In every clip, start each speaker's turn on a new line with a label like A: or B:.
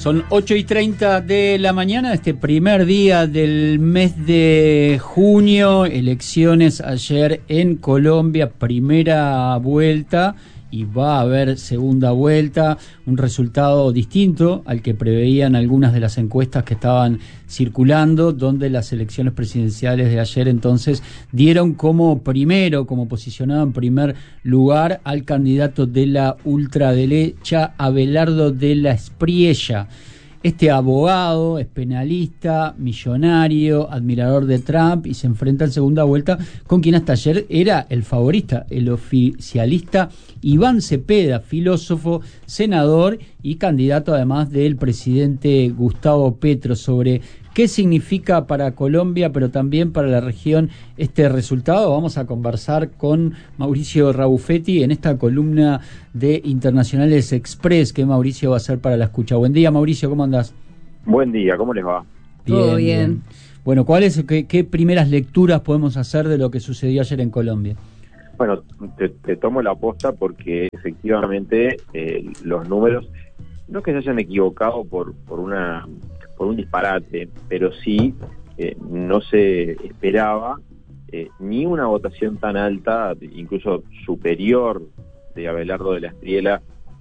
A: Son 8:30 de la mañana, este primer día del mes de junio, elecciones ayer en Colombia, primera vuelta y va a haber segunda vuelta, un resultado distinto al que preveían algunas de las encuestas que estaban circulando, donde las elecciones presidenciales de ayer entonces dieron como posicionado en primer lugar al candidato de la ultraderecha, Abelardo de la Espriella. Este abogado es penalista, millonario, admirador de Trump y se enfrenta en segunda vuelta con quien hasta ayer era el favorita, el oficialista Iván Cepeda, filósofo, senador y candidato además del presidente Gustavo Petro. Sobre qué significa para Colombia, pero también para la región este resultado, vamos a conversar con Mauricio Rabuffetti en esta columna de Internacionales Express que Mauricio va a hacer para la escucha. Buen día, Mauricio, ¿cómo andás?
B: Buen día, ¿cómo les va?
C: Todo bien.
A: Bueno, ¿qué primeras lecturas podemos hacer de lo que sucedió ayer en Colombia?
B: Bueno, te tomo la posta porque efectivamente los números, no es que se hayan equivocado por un disparate, pero sí no se esperaba ni una votación tan alta, incluso superior, de Abelardo de la Espriella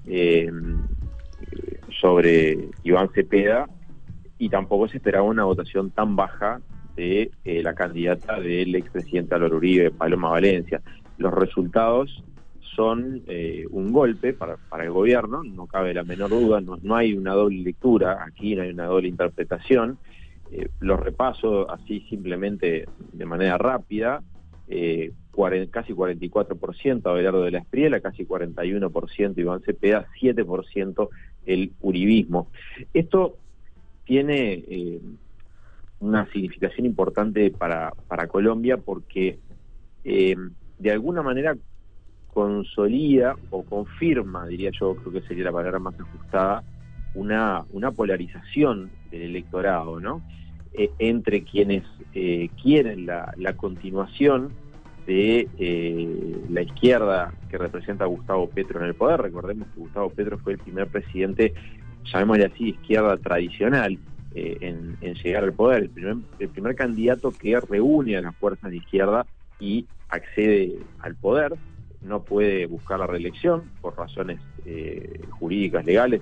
B: sobre Iván Cepeda, y tampoco se esperaba una votación tan baja de la candidata del expresidente Álvaro Uribe, Paloma Valencia. Los resultados son un golpe para el gobierno, no cabe la menor duda, no hay una doble lectura, aquí no hay una doble interpretación. Los repaso así simplemente de manera rápida: casi 44% Abelardo de la Espriella, casi 41% Iván Cepeda, 7% el uribismo. Esto tiene una significación importante para Colombia porque de alguna manera consolida o confirma, diría yo, creo que sería la palabra más ajustada, una polarización del electorado, ¿no? Entre quienes quieren la continuación de la izquierda que representa a Gustavo Petro en el poder. Recordemos que Gustavo Petro fue el primer presidente, llamémosle así, izquierda tradicional en llegar al poder, el primer candidato que reúne a las fuerzas de izquierda y accede al poder. No puede buscar la reelección por razones jurídicas legales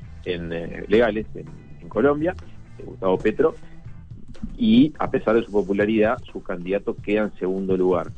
B: en Colombia, Gustavo Petro, y a pesar de su popularidad, su candidato queda en segundo lugar.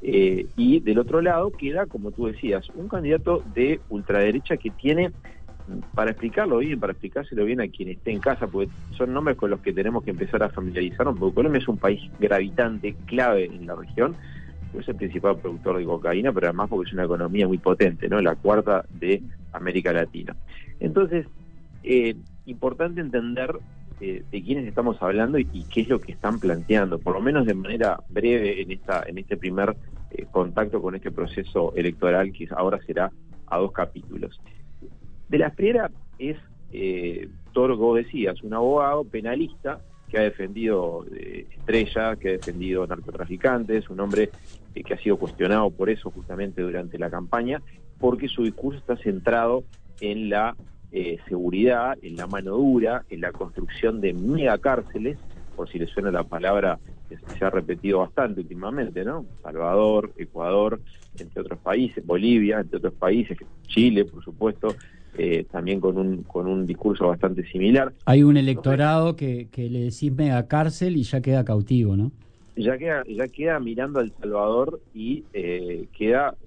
B: Y del otro lado queda, como tú decías, un candidato de ultraderecha que tiene, para explicárselo bien a quien esté en casa, porque son nombres con los que tenemos que empezar a familiarizarnos, porque Colombia es un país gravitante, clave en la región. Es el principal productor de cocaína, pero además porque es una economía muy potente, ¿no? La cuarta de América Latina. Entonces, importante entender de quiénes estamos hablando y qué es lo que están planteando, por lo menos de manera breve en este primer contacto con este proceso electoral que ahora será a 2 capítulos. De la Espriella es todo lo que vos decías, un abogado penalista que ha defendido Estrella, que ha defendido narcotraficantes, un hombre que ha sido cuestionado por eso justamente durante la campaña, porque su discurso está centrado en la seguridad, en la mano dura, en la construcción de megacárceles, por si les suena la palabra que se ha repetido bastante últimamente, ¿no? Salvador, Ecuador, entre otros países, Bolivia, entre otros países, Chile, por supuesto, también con un discurso bastante similar.
A: Hay un electorado que le decís megacárcel y ya queda cautivo, ¿no?
B: Ya queda mirando a El Salvador y queda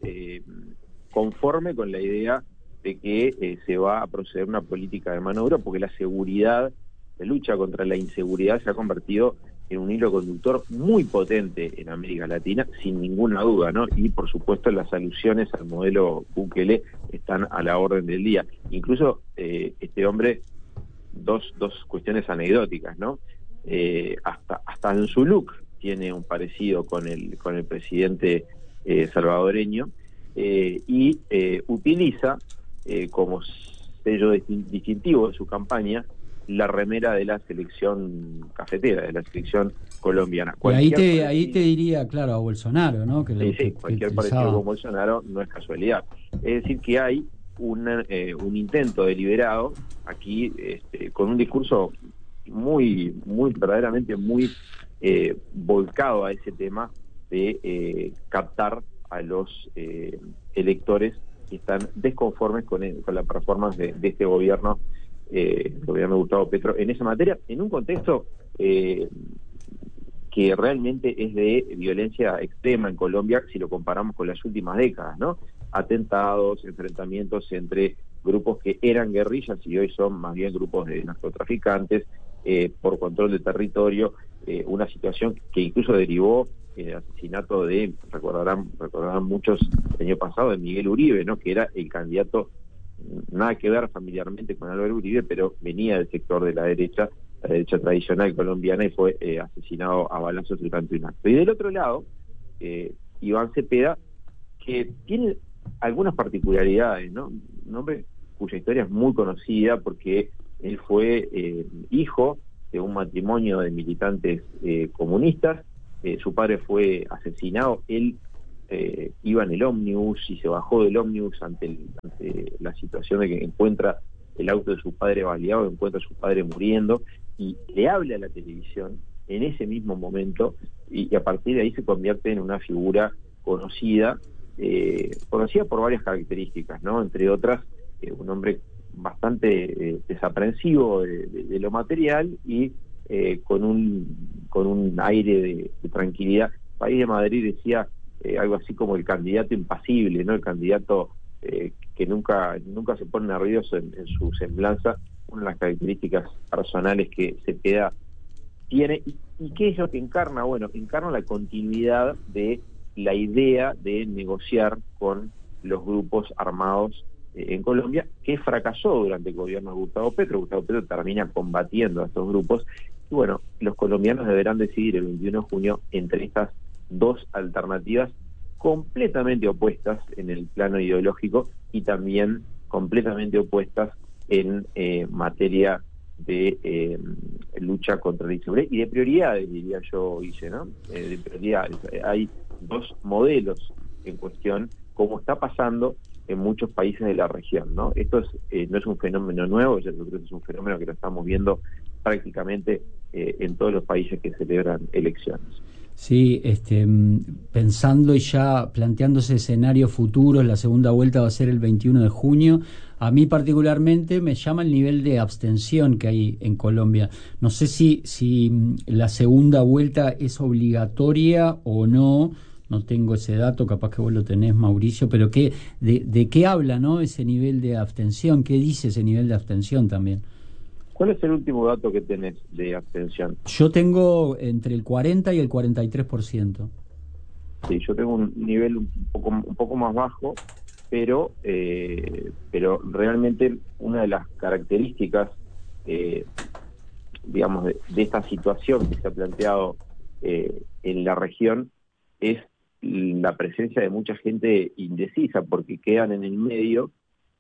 B: conforme con la idea de que se va a proceder una política de mano dura, porque la seguridad, la lucha contra la inseguridad se ha convertido en un hilo conductor muy potente en América Latina, sin ninguna duda, ¿no? Y por supuesto las alusiones al modelo Bukele están a la orden del día. Incluso este hombre, dos cuestiones anecdóticas, ¿no? Hasta en su look tiene un parecido con el presidente salvadoreño, y utiliza como sello distintivo de su campaña la remera de la selección cafetera, de la selección colombiana.
A: Y ahí te diría, claro, a Bolsonaro, ¿no?
B: Cualquier parecido con Bolsonaro no es casualidad. Es decir, que hay un intento deliberado aquí con un discurso verdaderamente muy volcado a ese tema de captar a los electores que están desconformes con la performance de este gobierno, el gobierno de Gustavo Petro, en esa materia, en un contexto que realmente es de violencia extrema en Colombia si lo comparamos con las últimas décadas, ¿no? Atentados, enfrentamientos entre grupos que eran guerrillas y hoy son más bien grupos de narcotraficantes, por control de territorio, una situación que incluso derivó en el asesinato recordarán muchos el año pasado, de Miguel Uribe, ¿no? Que era el candidato, nada que ver familiarmente con Álvaro Uribe, pero venía del sector de la derecha tradicional colombiana, y fue asesinado a balazos durante un acto. Y del otro lado, Iván Cepeda, que tiene algunas particularidades, ¿no? Un hombre cuya historia es muy conocida porque él fue hijo de un matrimonio de militantes comunistas. Su padre fue asesinado, él iba en el ómnibus y se bajó del ómnibus ante la situación de que encuentra el auto de su padre baleado, encuentra a su padre muriendo, y le habla a la televisión en ese mismo momento, y a partir de ahí se convierte en una figura conocida por varias características, ¿no? Entre otras, un hombre bastante desaprensivo de lo material y con un aire de tranquilidad. País de Madrid decía algo así como el candidato impasible, ¿no? El candidato que nunca se pone nervioso en su semblanza. Una de las características personales que Cepeda tiene. ¿Y qué es lo que encarna? Bueno, encarna la continuidad de la idea de negociar con los grupos armados en Colombia, que fracasó durante el gobierno de Gustavo Petro. Gustavo Petro termina combatiendo a estos grupos, y bueno, los colombianos deberán decidir el 21 de junio entre estas dos alternativas completamente opuestas en el plano ideológico y también completamente opuestas en materia de lucha contra la inseguridad y de prioridades, diría yo, Guille, ¿no? De prioridades. Hay dos modelos en cuestión, como está pasando en muchos países de la región, ¿no? Esto no es un fenómeno nuevo, yo creo que es un fenómeno que lo estamos viendo prácticamente en todos los países que celebran elecciones.
A: Sí, pensando y ya planteándose escenarios futuros, la segunda vuelta va a ser el 21 de junio. A mí particularmente me llama el nivel de abstención que hay en Colombia. No sé si la segunda vuelta es obligatoria o no. No tengo ese dato, capaz que vos lo tenés, Mauricio, pero ¿de qué habla, no, ese nivel de abstención? ¿Qué dice ese nivel de abstención también?
B: ¿Cuál es el último dato que tenés de abstención?
A: Yo tengo entre el 40 y el 43%.
B: Sí, yo tengo un nivel un poco más bajo, pero realmente una de las características, digamos, de esta situación que se ha planteado en la región es la presencia de mucha gente indecisa, porque quedan en el medio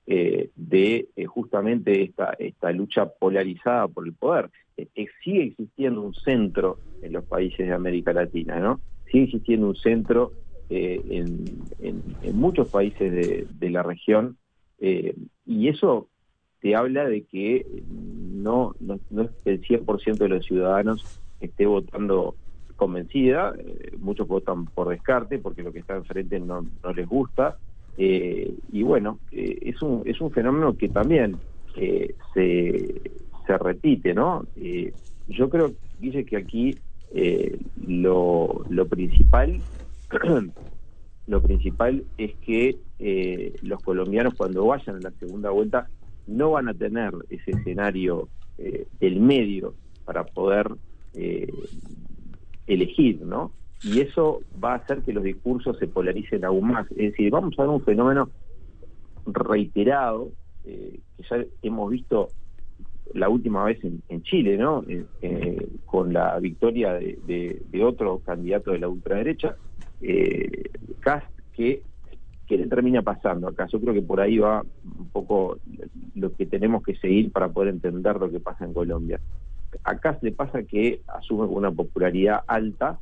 B: de justamente esta lucha polarizada por el poder. Sigue existiendo un centro en los países de América Latina, ¿no? Sigue existiendo un centro en muchos países de la región, y eso te habla de que no es que el 100% de los ciudadanos esté votando convencida. Muchos votan por descarte porque lo que está enfrente no les gusta. Y bueno, es un fenómeno que también se repite, ¿no? Yo creo, Guille, que aquí lo principal es que los colombianos, cuando vayan a la segunda vuelta, no van a tener ese escenario del medio para poder elegir, ¿no? Y eso va a hacer que los discursos se polaricen aún más. Es decir, vamos a ver un fenómeno reiterado que ya hemos visto la última vez en Chile, ¿no? Con la victoria de otro candidato de la ultraderecha, Kast, que le termina pasando acá. Yo creo que por ahí va un poco lo que tenemos que seguir para poder entender lo que pasa en Colombia. A Kast le pasa que asume una popularidad alta,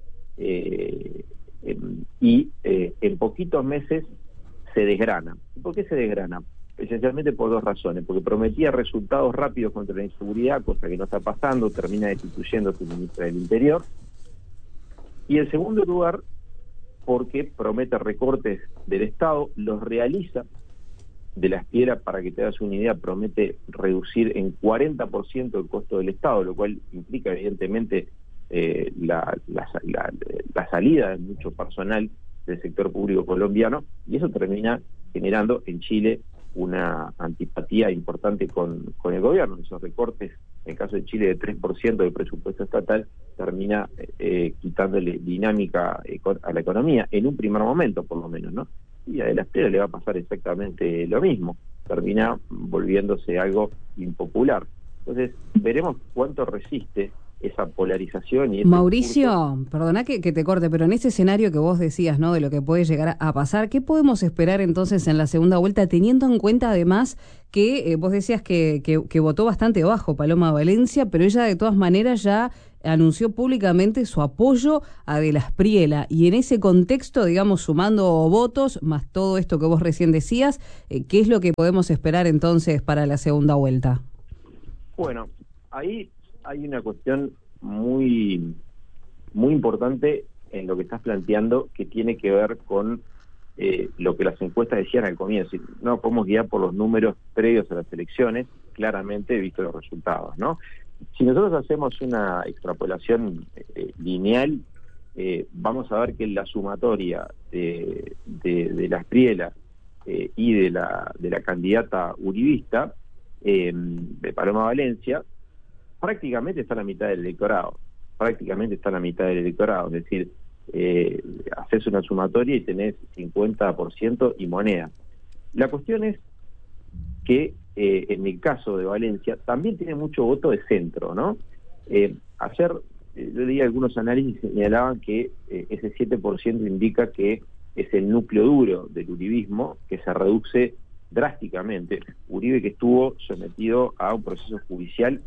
B: y en poquitos meses se desgrana. ¿Por qué se desgrana? esencialmente por dos razones, porque prometía resultados rápidos contra la inseguridad, cosa que no está pasando, termina destituyendo a su ministra del Interior, y en segundo lugar, porque promete recortes del Estado, los realiza. De la Espriella, para que te hagas una idea, promete reducir en 40% el costo del Estado, lo cual implica evidentemente la salida de mucho personal del sector público colombiano, y eso termina generando en Chile una antipatía importante con el gobierno. Esos recortes, en el caso de Chile, de 3% del presupuesto estatal, termina quitándole dinámica a la economía, en un primer momento por lo menos, ¿no? Y a De la Espriella le va a pasar exactamente lo mismo, termina volviéndose algo impopular. Entonces, veremos cuánto resiste esa polarización y ese
C: Mauricio,
B: discurso.
C: perdona que te corte, pero en ese escenario que vos decías, ¿no?, de lo que puede llegar a pasar, ¿qué podemos esperar entonces en la segunda vuelta, teniendo en cuenta además que vos decías que votó bastante bajo Paloma Valencia, pero ella de todas maneras ya anunció públicamente su apoyo a De la Espriella, y en ese contexto, digamos, sumando votos, más todo esto que vos recién decías, ¿qué es lo que podemos esperar entonces para la segunda vuelta?
B: Bueno, ahí hay una cuestión muy, muy importante en lo que estás planteando, que tiene que ver con lo que las encuestas decían al comienzo. No podemos guiar por los números previos a las elecciones, claramente visto los resultados, ¿no? Si nosotros hacemos una extrapolación lineal, vamos a ver que la sumatoria de la Espriella y de la candidata uribista, de Paloma Valencia, prácticamente está a la mitad del electorado. Es decir, haces una sumatoria y tenés 50% y moneda. La cuestión es que en el caso de Valencia también tiene mucho voto de centro, ¿no? Ayer yo leí algunos análisis que señalaban que ese 7% indica que es el núcleo duro del uribismo, que se reduce drásticamente. Uribe, que estuvo sometido a un proceso judicial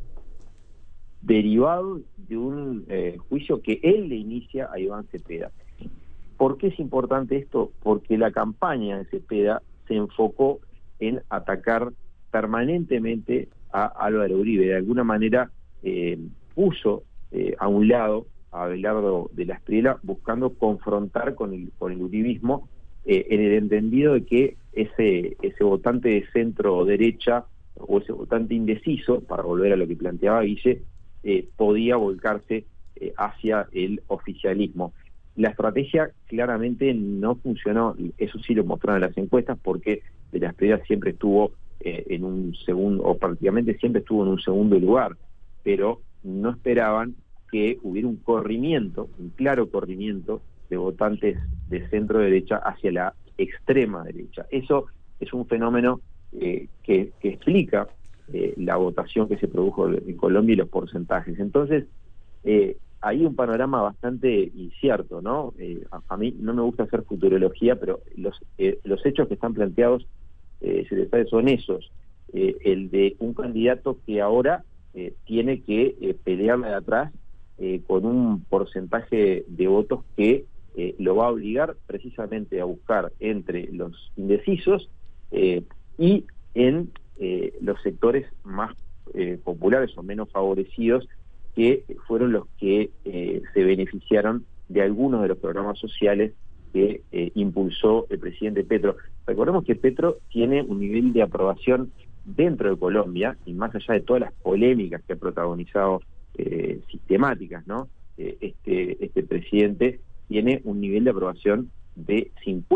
B: derivado de un juicio que él le inicia a Iván Cepeda. ¿Por qué es importante esto? Porque la campaña de Cepeda se enfocó en atacar permanentemente a Álvaro Uribe. De alguna manera puso a un lado a Abelardo de la Espriella, buscando confrontar con el uribismo, en el entendido de que ese votante de centro derecha o ese votante indeciso, para volver a lo que planteaba Guille, podía volcarse hacia el oficialismo. La estrategia claramente no funcionó, eso sí lo mostraron las encuestas, porque De la Espriella siempre estuvo en un segundo, o prácticamente siempre estuvo en un segundo lugar, pero no esperaban que hubiera un claro corrimiento de votantes de centro derecha hacia la extrema derecha. Eso es un fenómeno que explica la votación que se produjo en Colombia y los porcentajes. Entonces, hay un panorama bastante incierto, ¿no? A mí no me gusta hacer futurología, pero los hechos que están planteados, son esos. El de un candidato que ahora tiene que pelearle de atrás con un porcentaje de votos que lo va a obligar precisamente a buscar entre los indecisos y en los sectores más populares o menos favorecidos, que fueron los que se beneficiaron de algunos de los programas sociales que impulsó el presidente Petro. Recordemos que Petro tiene un nivel de aprobación dentro de Colombia, y más allá de todas las polémicas que ha protagonizado sistemáticas, ¿no? Este presidente tiene un nivel de aprobación de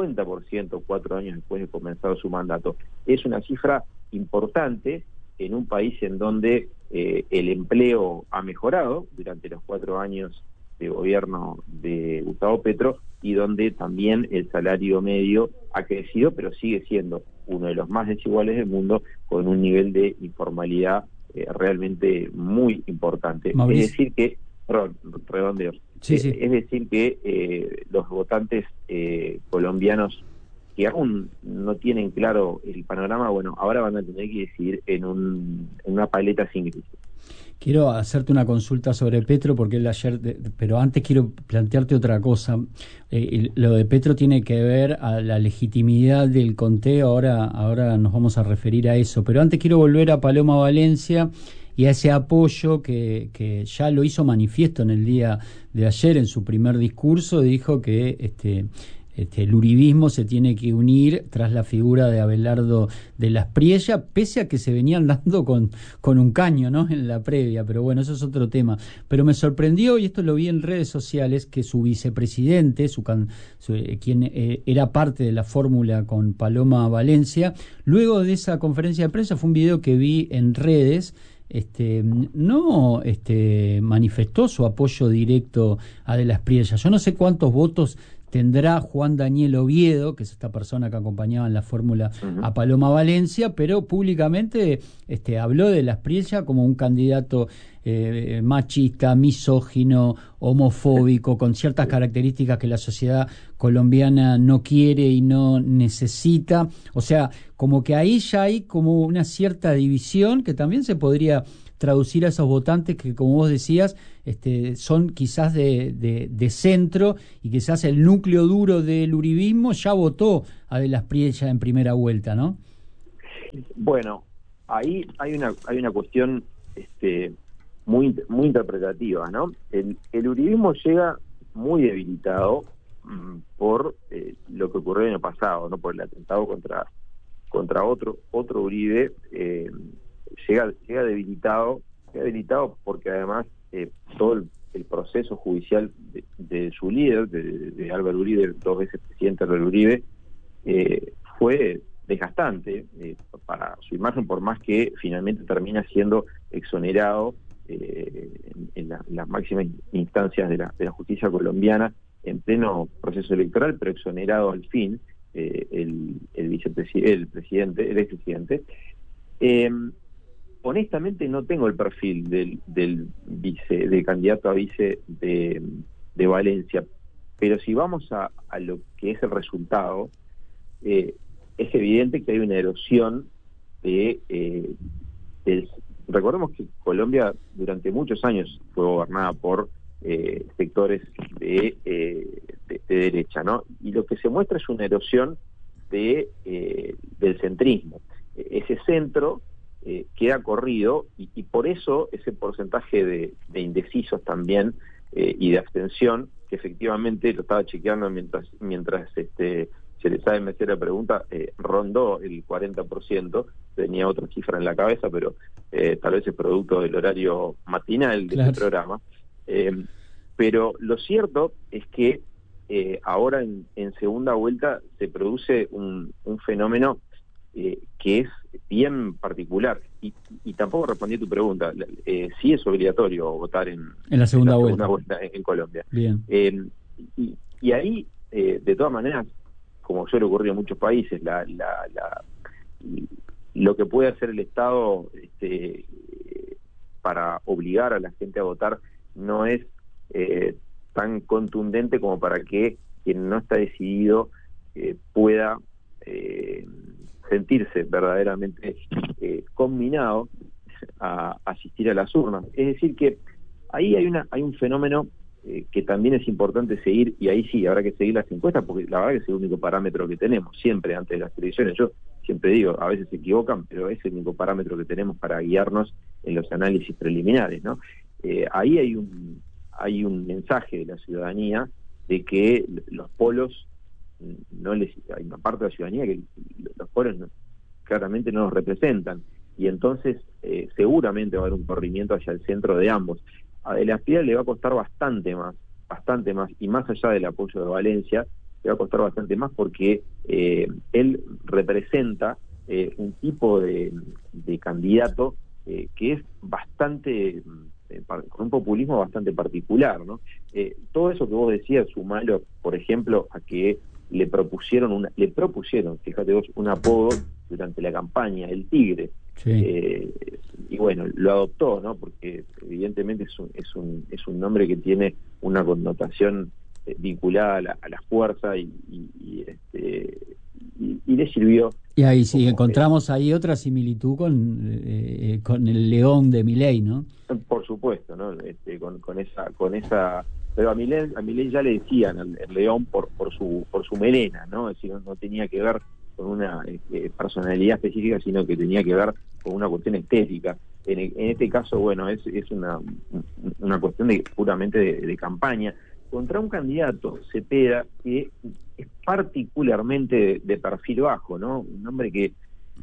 B: 50% 4 años después de comenzado su mandato. Es una cifra importante en un país en donde el empleo ha mejorado durante los 4 años de gobierno de Gustavo Petro, y donde también el salario medio ha crecido, pero sigue siendo uno de los más desiguales del mundo, con un nivel de informalidad realmente muy importante.
A: Mauricio.
B: Es decir que, redondeo,
A: Sí.
B: es decir que los votantes colombianos que aún no tienen claro el panorama, bueno, ahora van a tener que decidir en una paleta sin grises.
A: Quiero hacerte una consulta sobre Petro, porque él ayer, pero antes quiero plantearte otra cosa. Lo de Petro tiene que ver a la legitimidad del conteo, ahora nos vamos a referir a eso, pero antes quiero volver a Paloma Valencia y a ese apoyo que ya lo hizo manifiesto en el día de ayer, en su primer discurso, dijo que el uribismo se tiene que unir tras la figura de Abelardo de las Priella, pese a que se venían dando con un caño, ¿no?, en la previa, pero bueno, eso es otro tema. Pero me sorprendió, y esto lo vi en redes sociales, que su vicepresidente, quien era parte de la fórmula con Paloma Valencia, luego de esa conferencia de prensa, fue un video que vi en redes, no manifestó su apoyo directo a de las Priella. Yo no sé cuántos votos tendrá Juan Daniel Oviedo, que es esta persona que acompañaba en la fórmula a Paloma Valencia, pero públicamente habló de las Priella como un candidato machista, misógino, homofóbico, con ciertas características que la sociedad colombiana no quiere y no necesita. O sea, como que ahí ya hay como una cierta división que también se podría traducir a esos votantes que, como vos decías, son quizás de centro, y quizás el núcleo duro del uribismo ya votó a de las Priella en primera vuelta, ¿no?
B: Bueno, ahí hay una cuestión muy interpretativa, ¿no? El uribismo llega muy debilitado por lo que ocurrió en el pasado, ¿no? Por el atentado contra otro Uribe. Llega debilitado porque además todo el proceso judicial de su líder, de Álvaro Uribe, 2 veces presidente Álvaro Uribe, fue desgastante para su imagen, por más que finalmente termina siendo exonerado en las máximas instancias de la justicia colombiana en pleno proceso electoral, pero exonerado al fin el expresidente. Honestamente no tengo el perfil del candidato a vice de Valencia, pero si vamos a lo que es el resultado, es evidente que hay una erosión recordemos que Colombia durante muchos años fue gobernada por sectores de derecha, ¿no? Y lo que se muestra es una erosión del centrismo. Ese centro queda corrido y por eso ese porcentaje de indecisos también y de abstención, que efectivamente lo estaba chequeando mientras se les sabe meter la pregunta, rondó el 40%, tenía otra cifra en la cabeza, pero tal vez es producto del horario matinal de este programa. Pero lo cierto es que ahora en segunda vuelta se produce un fenómeno que es bien particular, y tampoco respondí a tu pregunta. Sí es obligatorio votar en la segunda vuelta en Colombia.
A: Bien.
B: Y ahí, de todas maneras, como suele ocurrir en muchos países, lo que puede hacer el Estado para obligar a la gente a votar no es tan contundente como para que quien no está decidido pueda sentirse verdaderamente combinado a asistir a las urnas. Es decir que ahí hay un fenómeno que también es importante seguir, y ahí sí habrá que seguir las encuestas, porque la verdad que es el único parámetro que tenemos siempre antes de las elecciones. Yo siempre digo, a veces se equivocan, pero es el único parámetro que tenemos para guiarnos en los análisis preliminares, ¿no? Ahí hay un mensaje de la ciudadanía de que los polos hay una parte de la ciudadanía que los polos claramente no los representan, y entonces seguramente va a haber un corrimiento hacia el centro de ambos. A De las Priella le va a costar bastante más, y más allá del apoyo de Valencia, le va a costar bastante más porque él representa un tipo de candidato que es bastante con un populismo bastante particular, ¿no? Todo eso que vos decías, sumalo, por ejemplo, a que le propusieron, fíjate vos, un apodo durante la campaña, el Tigre. Sí. Y bueno, lo adoptó, ¿no? Porque evidentemente es un nombre que tiene una connotación vinculada a la fuerza y le sirvió.
A: Y ahí sí, encontramos ahí otra similitud con el León de Milei, ¿no?
B: Por supuesto, ¿no? Con esa, pero a Milei ya le decían el león por su melena, ¿no? Es decir, no tenía que ver con una personalidad específica, sino que tenía que ver con una cuestión estética. En este caso, bueno, es una cuestión puramente de campaña contra un candidato, Cepeda, que es particularmente de perfil bajo, ¿no? Un hombre que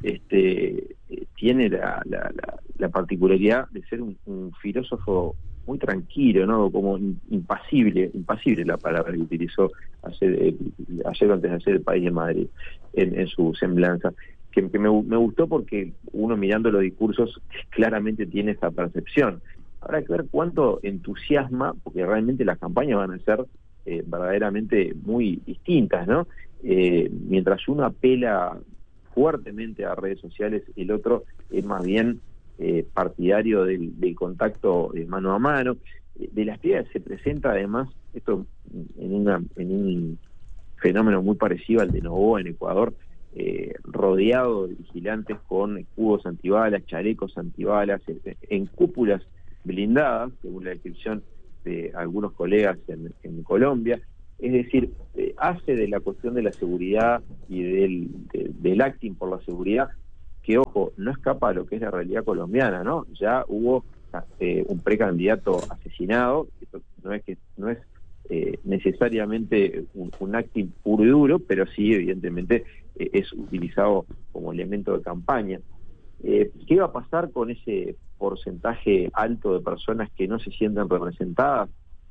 B: tiene la particularidad de ser un filósofo muy tranquilo, ¿no? Como impasible la palabra que utilizó ayer antes de hacer el País de Madrid en su semblanza, que me gustó porque uno mirando los discursos claramente tiene esa percepción. Habrá que ver cuánto entusiasma, porque realmente las campañas van a ser verdaderamente muy distintas, ¿no? Mientras uno apela fuertemente a redes sociales, el otro es más bien partidario del contacto mano a mano. De las piedras se presenta además, esto en un fenómeno muy parecido al de Noboa en Ecuador, rodeado de vigilantes con escudos antibalas, chalecos antibalas, en cúpulas blindadas, según la descripción de algunos colegas en Colombia. Es decir, hace de la cuestión de la seguridad y del acting por la seguridad, que ojo, no escapa a lo que es la realidad colombiana, ¿no? Ya hubo un precandidato asesinado, esto no es necesariamente un acting puro y duro, pero sí, evidentemente, es utilizado como elemento de campaña. ¿Qué va a pasar con ese porcentaje alto de personas que no se sienten representadas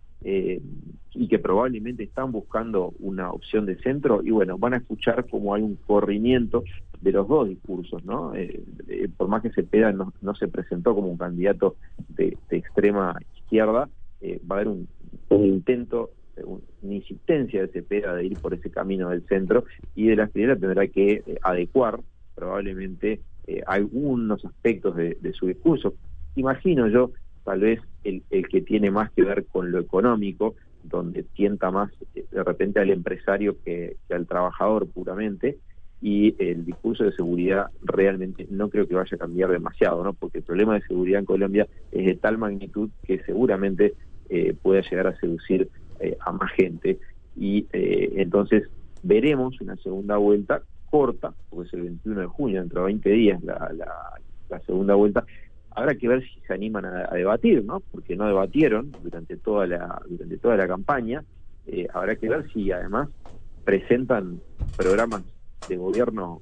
B: y que probablemente están buscando una opción de centro? Y bueno, van a escuchar como hay un corrimiento de los dos discursos, ¿no? Por más que Cepeda no se presentó como un candidato de extrema izquierda, va a haber un intento, una insistencia de Cepeda de ir por ese camino del centro, y de la Espriella tendrá que adecuar probablemente algunos aspectos de su discurso. Imagino yo, tal vez el que tiene más que ver con lo económico, donde tienta más de repente al empresario que al trabajador puramente, y el discurso de seguridad realmente no creo que vaya a cambiar demasiado, ¿no? Porque el problema de seguridad en Colombia es de tal magnitud que seguramente pueda llegar a seducir a más gente, y entonces veremos una segunda vuelta corta, porque es el 21 de junio, dentro de 20 días la segunda vuelta. Habrá que ver si se animan a debatir, ¿no? Porque no debatieron durante toda la campaña. Habrá que ver si además presentan programas de gobierno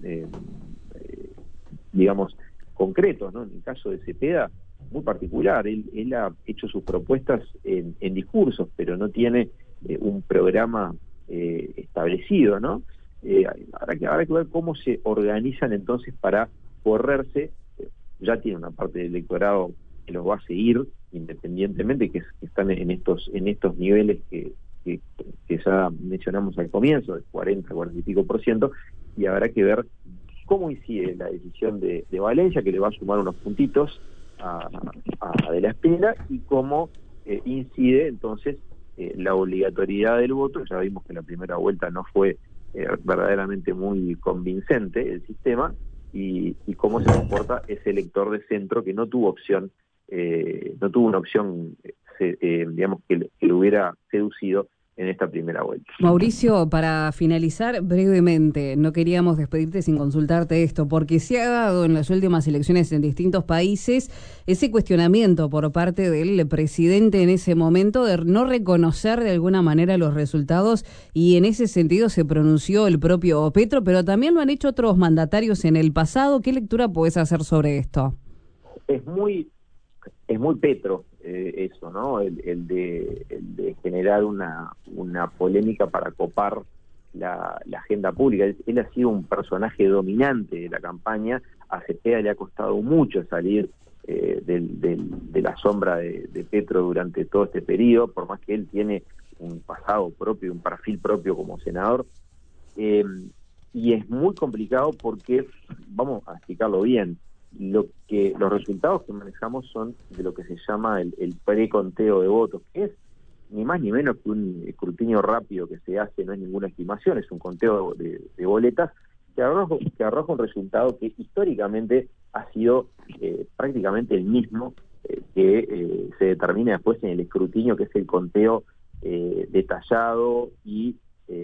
B: digamos, concretos, ¿no? En el caso de Cepeda, muy particular, él ha hecho sus propuestas en discursos, pero no tiene un programa establecido, ¿no? Habrá que ver cómo se organizan entonces para correrse. Ya tiene una parte del electorado que los va a seguir independientemente, que están en estos niveles que ya mencionamos al comienzo, del 40 y pico %, y habrá que ver cómo incide la decisión de Valencia, que le va a sumar unos puntitos a De la Espriella, y cómo incide entonces la obligatoriedad del voto. Ya vimos que la primera vuelta no fue verdaderamente muy convincente el sistema, y cómo se comporta ese elector de centro que no tuvo opción, no tuvo una opción, digamos, que lo hubiera seducido en esta primera vuelta.
C: Mauricio, para finalizar brevemente, no queríamos despedirte sin consultarte esto, porque se ha dado en las últimas elecciones en distintos países ese cuestionamiento por parte del presidente en ese momento de no reconocer de alguna manera los resultados, y en ese sentido se pronunció el propio Petro, pero también lo han hecho otros mandatarios en el pasado. ¿Qué lectura podés hacer sobre esto?
B: Es muy Petro eso, ¿no? El de generar una polémica para copar la agenda pública. Él ha sido un personaje dominante de la campaña. A Cepeda le ha costado mucho salir de la sombra de Petro durante todo este periodo, por más que él tiene un pasado propio, un perfil propio como senador. Y es muy complicado porque, vamos a explicarlo bien, los resultados que manejamos son de lo que se llama el preconteo de votos, que es ni más ni menos que un escrutinio rápido que se hace, no es ninguna estimación, es un conteo de boletas que arroja un resultado que históricamente ha sido prácticamente el mismo que se determina después en el escrutinio, que es el conteo detallado y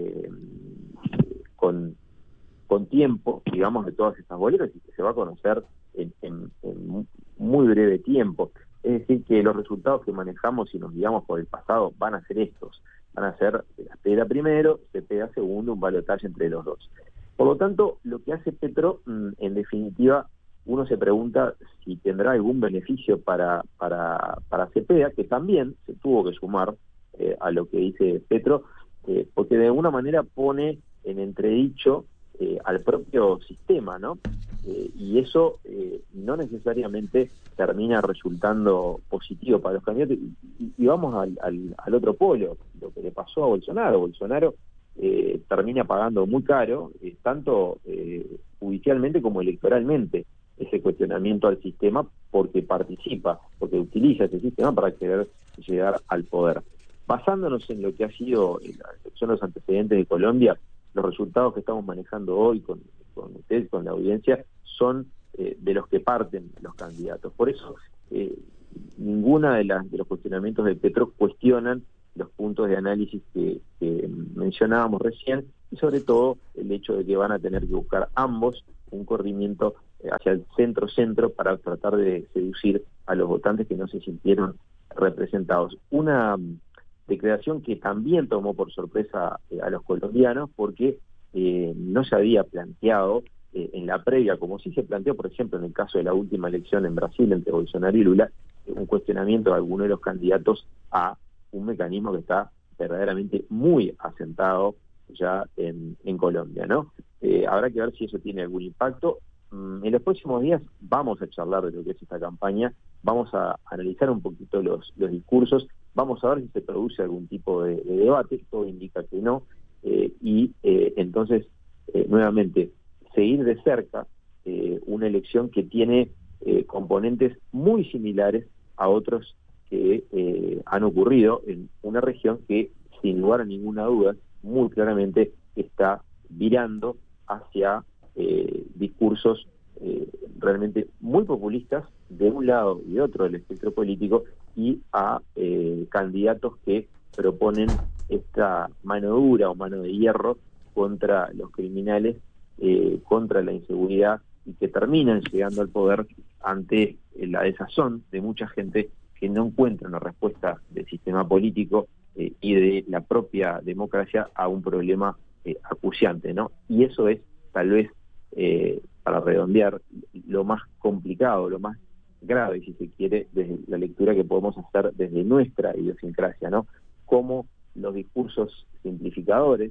B: con tiempo, digamos, de todas estas boletas, y que se va a conocer en muy breve tiempo. Es decir, que los resultados que manejamos, si nos guiamos por el pasado, van a ser estos. Van a ser Cepeda primero, Cepeda segundo, un balotaje entre los dos. Por lo tanto, lo que hace Petro, en definitiva, uno se pregunta si tendrá algún beneficio para Cepeda, que también se tuvo que sumar a lo que dice Petro, porque de alguna manera pone en entredicho al propio sistema, ¿no? Y eso no necesariamente termina resultando positivo para los candidatos. Y vamos al otro polo, lo que le pasó a Bolsonaro. Bolsonaro termina pagando muy caro, tanto judicialmente como electoralmente, ese cuestionamiento al sistema, porque participa, porque utiliza ese sistema para querer llegar al poder. Basándonos en lo que ha sido la excepción de los antecedentes de Colombia, los resultados que estamos manejando hoy con ustedes, con la audiencia, son de los que parten los candidatos. Por eso, ninguna de los cuestionamientos de Petro cuestionan los puntos de análisis que mencionábamos recién, y sobre todo el hecho de que van a tener que buscar ambos un corrimiento hacia el centro-centro para tratar de seducir a los votantes que no se sintieron representados. Una declaración que también tomó por sorpresa a los colombianos, porque no se había planteado en la previa, como sí se planteó, por ejemplo, en el caso de la última elección en Brasil entre Bolsonaro y Lula, un cuestionamiento de alguno de los candidatos a un mecanismo que está verdaderamente muy asentado ya en Colombia, ¿no? Habrá que ver si eso tiene algún impacto. En los próximos días vamos a charlar de lo que es esta campaña, vamos a analizar un poquito los discursos, vamos a ver si se produce algún tipo de debate, todo indica que no, entonces, nuevamente, seguir de cerca una elección que tiene componentes muy similares a otros que han ocurrido en una región que, sin lugar a ninguna duda, muy claramente está virando hacia discursos realmente muy populistas de un lado y de otro del espectro político, y a candidatos que proponen esta mano dura o mano de hierro contra los criminales, contra la inseguridad, y que terminan llegando al poder ante la desazón de mucha gente que no encuentra una respuesta del sistema político y de la propia democracia a un problema acuciante, ¿no? Y eso es, tal vez, para redondear, lo más complicado, lo más grave, si se quiere, desde la lectura que podemos hacer desde nuestra idiosincrasia, ¿no? Cómo los discursos simplificadores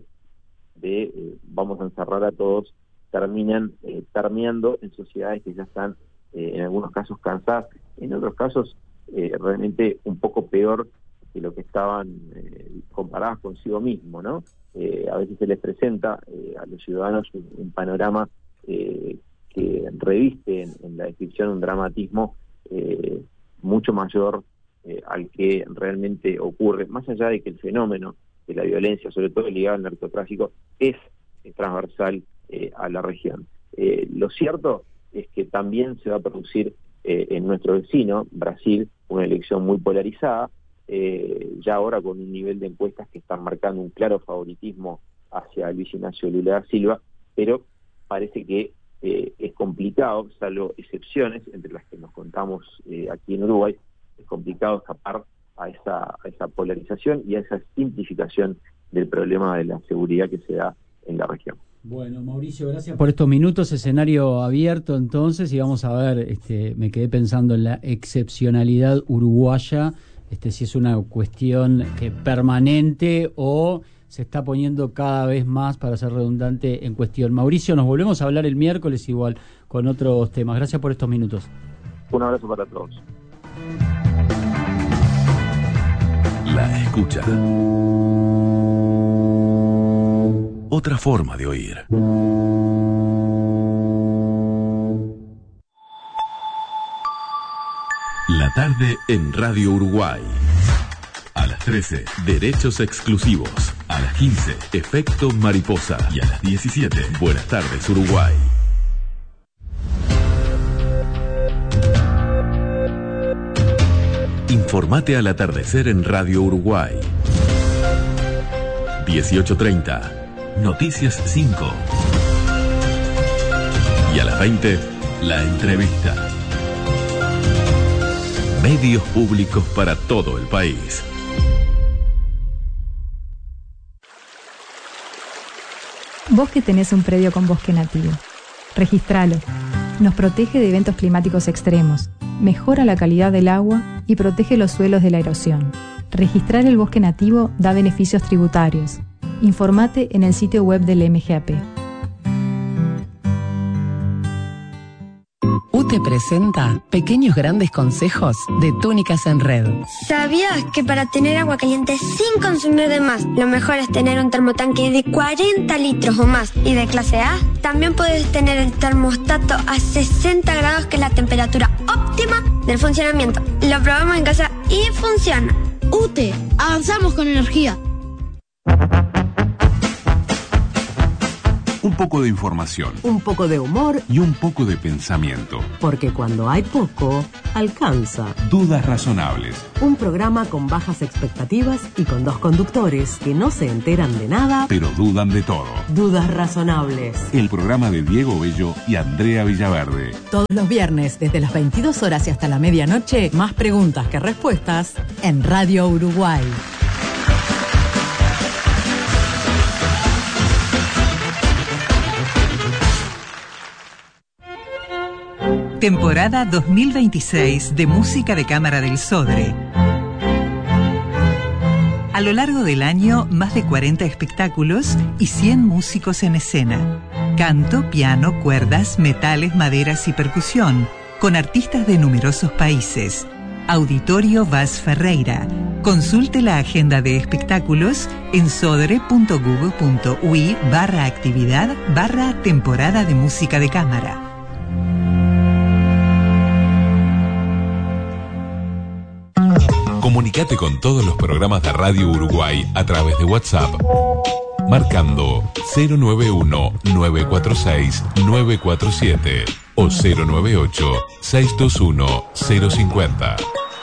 B: de vamos a encerrar a todos terminan permeando en sociedades que ya están en algunos casos cansadas, en otros casos realmente un poco peor que lo que estaban comparadas consigo mismo, ¿no? A veces se les presenta a los ciudadanos un panorama que reviste en la descripción un dramatismo mucho mayor al que realmente ocurre, más allá de que el fenómeno de la violencia, sobre todo ligado al narcotráfico, es transversal a la región. Lo cierto es que también se va a producir en nuestro vecino, Brasil, una elección muy polarizada, ya ahora con un nivel de encuestas que están marcando un claro favoritismo hacia Luis Ignacio Lula da Silva, pero parece que es complicado, salvo excepciones, entre las que nos contamos aquí en Uruguay, es complicado escapar a esa polarización y a esa simplificación del problema de la seguridad que se da en la región.
A: Bueno, Mauricio, gracias por estos minutos. Escenario abierto entonces, y vamos a ver, me quedé pensando en la excepcionalidad uruguaya, si es una cuestión permanente o se está poniendo cada vez más, para ser redundante, en cuestión. Mauricio, nos volvemos a hablar el miércoles igual con otros temas. Gracias por estos minutos.
B: Un abrazo para todos.
D: La escucha. Otra forma de oír. La tarde en Radio Uruguay. A las 13, Derechos Exclusivos. A las 15, Efecto Mariposa. Y a las 17, Buenas tardes Uruguay. Informate al atardecer en Radio Uruguay. 18:30, Noticias 5. Y a las 20, La Entrevista. Medios públicos para todo el país.
E: Vos que tenés un predio con bosque nativo, registralo. Nos protege de eventos climáticos extremos, mejora la calidad del agua y protege los suelos de la erosión. Registrar el bosque nativo da beneficios tributarios. Informate en el sitio web del MGAP.
F: UTE presenta Pequeños Grandes Consejos de Túnicas en Red.
G: ¿Sabías que para tener agua caliente sin consumir de más, lo mejor es tener un termotanque de 40 litros o más y de clase A? También puedes tener el termostato a 60 grados, que es la temperatura óptima del funcionamiento. Lo probamos en casa y funciona.
H: UTE, avanzamos con energía.
I: Un poco de información.
F: Un poco de humor.
I: Y un poco de pensamiento.
F: Porque cuando hay poco, alcanza.
I: Dudas razonables.
F: Un programa con bajas expectativas y con dos conductores que no se enteran de nada,
I: pero dudan de todo.
F: Dudas razonables.
I: El programa de Diego Bello y Andrea Villaverde.
J: Todos los viernes, desde las 22 horas y hasta la medianoche, más preguntas que respuestas en Radio Uruguay.
K: Temporada 2026 de Música de Cámara del Sodre. A lo largo del año, más de 40 espectáculos y 100 músicos en escena. Canto, piano, cuerdas, metales, maderas y percusión, con artistas de numerosos países. Auditorio Vaz Ferreira. Consulte la agenda de espectáculos en sodre.google.ui/actividad/temporada de música de cámara.
D: Comunicate con todos los programas de Radio Uruguay a través de WhatsApp, marcando 091-946-947 o 098-621-050.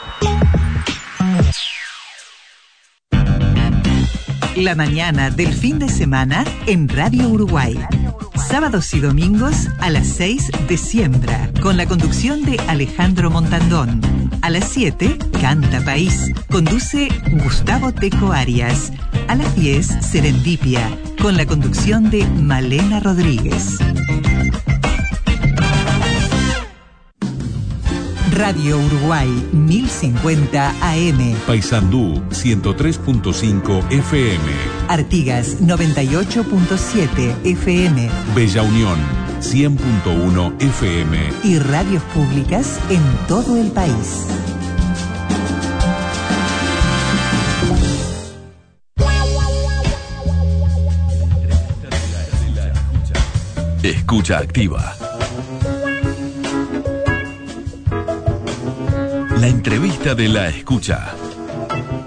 K: La mañana del fin de semana en Radio Uruguay. Sábados y domingos a las 6 de Siembra, con la conducción de Alejandro Montandón. A las 7, Canta País. Conduce Gustavo Teco Arias. A las 10, Serendipia, con la conducción de Malena Rodríguez. Radio Uruguay 1050 AM.
I: Paysandú 103.5 FM.
K: Artigas 98.7 FM.
I: Bella Unión 100.1 FM.
K: Y radios públicas en todo el país.
D: Escucha activa. La entrevista de la escucha.